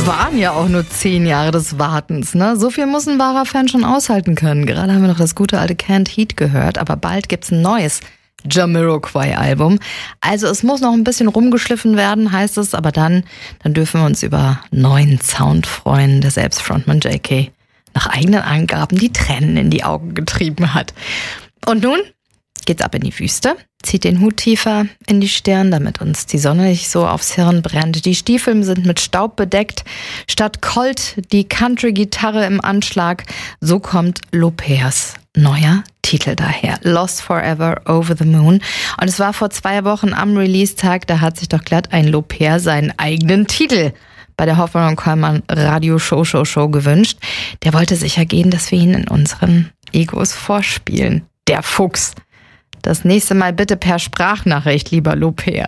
waren ja auch nur 10 Jahre des Wartens, ne? So viel muss ein wahrer Fan schon aushalten können. Gerade haben wir noch das gute alte Canned Heat gehört, aber bald gibt's ein neues Jamiroquai-Album. Also es muss noch ein bisschen rumgeschliffen werden, heißt es, aber dann dürfen wir uns über neuen Sound freuen, der selbst Frontman JK nach eigenen Angaben die Tränen in die Augen getrieben hat. Und nun geht's ab in die Wüste, zieht den Hut tiefer in die Stirn, damit uns die Sonne nicht so aufs Hirn brennt. Die Stiefel sind mit Staub bedeckt. Statt Colt die Country-Gitarre im Anschlag. So kommt Lopez neuer Titel daher. Lost Forever Over the Moon. Und es war vor 2 Wochen am Release-Tag, da hat sich doch glatt ein Lopez seinen eigenen Titel bei der Hoffmann und Kollmann Radio Show gewünscht. Der wollte sicher gehen, dass wir ihn in unseren Egos vorspielen. Der Fuchs. Das nächste Mal bitte per Sprachnachricht, lieber Lopez.